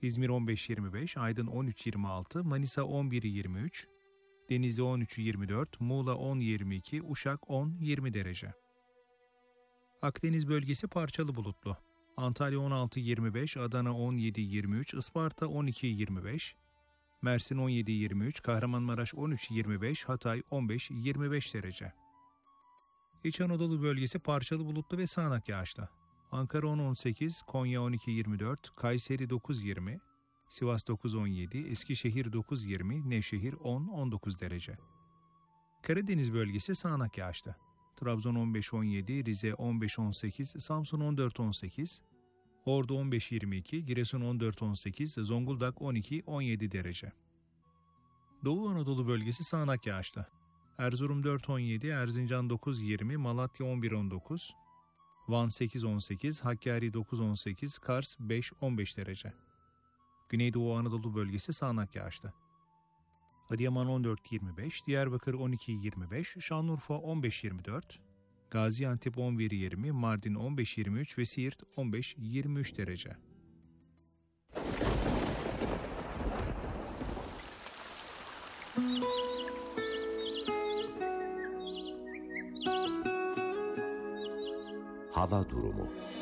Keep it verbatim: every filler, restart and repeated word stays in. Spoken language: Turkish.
İzmir on beş yirmi beş, Aydın on üç yirmi altı, Manisa on bir yirmi üç, Denizli on üç yirmi dört, Muğla on yirmi iki, Uşak on yirmi derece. Akdeniz bölgesi parçalı bulutlu. Antalya on altı yirmi beş, Adana on yedi yirmi üç, Isparta on iki yirmi beş, Mersin on yedi yirmi üç, Kahramanmaraş on üç yirmi beş, Hatay on beş yirmi beş derece. İç Anadolu bölgesi parçalı bulutlu ve sağanak yağışlı. Ankara on on sekiz, Konya on iki yirmi dört, Kayseri dokuz yirmi, Sivas dokuz on yedi, Eskişehir dokuz yirmi, Nevşehir on on dokuz derece. Karadeniz bölgesi sağanak yağışlı. Trabzon on beş on yedi, Rize on beş on sekiz, Samsun on dört on sekiz, Ordu on beş yirmi iki, Giresun on dört on sekiz, Zonguldak on iki on yedi derece. Doğu Anadolu bölgesi sağanak yağışlı. Erzurum dört on yedi, Erzincan dokuz yirmi, Malatya on bir on dokuz, Van sekiz on sekiz, Hakkari dokuz on sekiz, Kars beş on beş derece. Güneydoğu Anadolu bölgesi sağanak yağışlı. Adıyaman on dört yirmi beş, Diyarbakır on iki yirmi beş, Şanlıurfa on beş yirmi dört, Gaziantep on bir yirmi, Mardin on beş yirmi üç ve Siirt on beş yirmi üç derece. Hava durumu.